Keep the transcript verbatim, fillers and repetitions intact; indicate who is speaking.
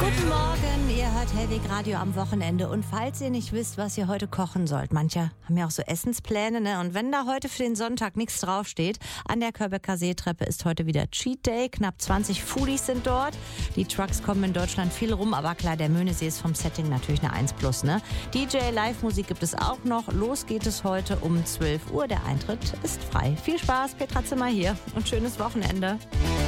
Speaker 1: Guten Morgen, ihr hört Hellweg Radio am Wochenende. Und falls ihr nicht wisst, was ihr heute kochen sollt, manche haben ja auch so Essenspläne, ne? Und wenn da heute für den Sonntag nichts draufsteht, an der Körbecker Seetreppe ist heute wieder Cheat Day. Knapp zwanzig Foodies sind dort. Die Trucks kommen in Deutschland viel rum, aber klar, der Möhnesee ist vom Setting natürlich eine eins plus, ne? D J, Live-Musik gibt es auch noch. Los geht es heute um zwölf Uhr. Der Eintritt ist frei. Viel Spaß, Petra Zimmer hier und schönes Wochenende.